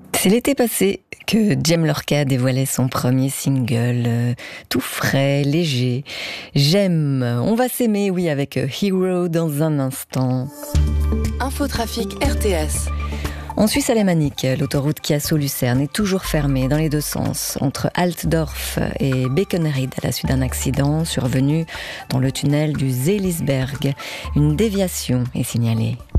C'est l'été passé que Jem Lorca dévoilait son premier single, tout frais, léger. J'aime, on va s'aimer, oui, avec Hero dans un instant. Infotrafic RTS. En Suisse alémanique, l'autoroute Chiasso-Lucerne est toujours fermée dans les deux sens, entre Altdorf et Beckenried, à la suite d'un accident survenu dans le tunnel du Seelisberg. Une déviation est signalée.